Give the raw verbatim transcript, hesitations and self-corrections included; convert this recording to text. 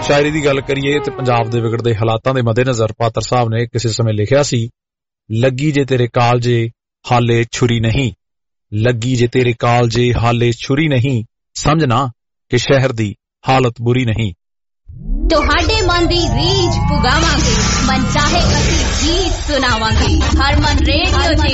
ਸ਼ਾਇਰੀ ਦੀ ਗੱਲ ਕਰੀਏ ਤੇ ਪੰਜਾਬ ਦੇ ਵਿਗੜਦੇ ਹਾਲਾਤਾਂ ਦੇ ਮੱਦੇਨਜ਼ਰ ਪਾਤਰ ਸਾਹਿਬ ਨੇ ਕਿਸੇ ਸਮੇਂ ਲਿਖਿਆ ਸੀ, ਲੱਗੀ ਜੇ ਤੇਰੇ ਕਾਲਜੇ ਹਾਲੇ ਛੁਰੀ ਨਹੀਂ, ਲੱਗੀ ਜੇ ਤੇਰੇ ਕਾਲਜੇ ਹਾਲੇ ਛੁਰੀ ਨਹੀਂ, ਸਮਝਣਾ ਕਿ ਸ਼ਹਿਰ ਦੀ ਹਾਲਤ ਬੁਰੀ ਨਹੀਂ। ਤੁਹਾਡੇ ਮਨ ਦੀ ਰੀਝ ਪੁਗਾਵਾਂਗੇ, ਮਨ ਚਾਹੇ ਅਸੀਂ ਗੀਤ ਸੁਣਾਵਾਂਗੇ। ਹਰਮਨ ਰੇਡੀਓ